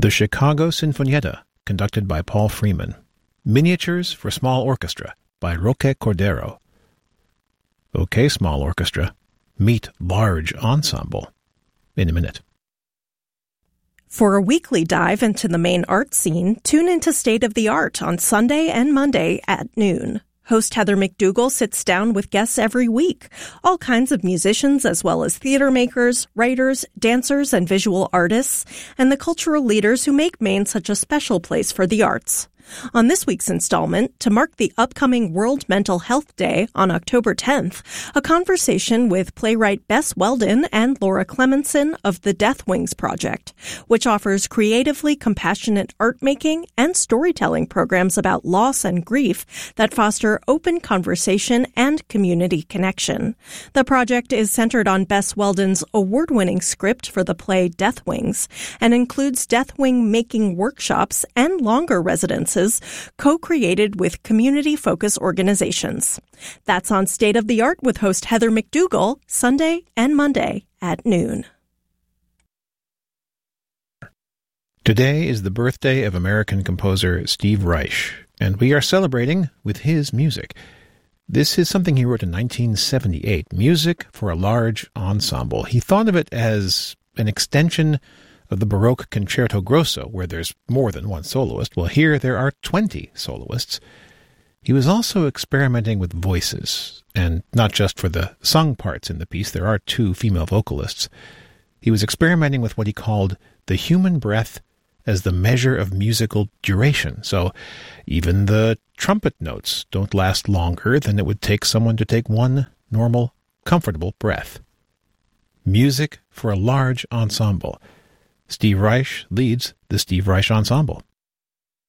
The Chicago Sinfonietta, conducted by Paul Freeman. Miniatures for Small Orchestra by Roque Cordero. Okay, small orchestra, meet large ensemble in a minute. For a weekly dive into the Maine art scene, tune into State of the Art on Sunday and Monday at noon. Host Heather McDougall sits down with guests every week, all kinds of musicians as well as theater makers, writers, dancers, and visual artists, and the cultural leaders who make Maine such a special place for the arts. On this week's installment, to mark the upcoming World Mental Health Day on October 10th, a conversation with playwright Bess Weldon and Laura Clemenson of the Death Wings Project, which offers creatively compassionate art-making and storytelling programs about loss and grief that foster open conversation and community connection. The project is centered on Bess Weldon's award-winning script for the play Death Wings and includes Death Wing making workshops and longer residences co-created with community-focused organizations. That's on State of the Art with host Heather McDougall, Sunday and Monday at noon. Today is the birthday of American composer Steve Reich, and we are celebrating with his music. This is something he wrote in 1978, Music for a Large Ensemble. He thought of it as an extension of the Baroque Concerto Grosso, where there's more than one soloist. Well, here there are 20 soloists. He was also experimenting with voices, and not just for the sung parts in the piece. There are 2 female vocalists. He was experimenting with what he called the human breath as the measure of musical duration. So even the trumpet notes don't last longer than it would take someone to take one normal, comfortable breath. Music for a large ensemble. Steve Reich leads the Steve Reich Ensemble.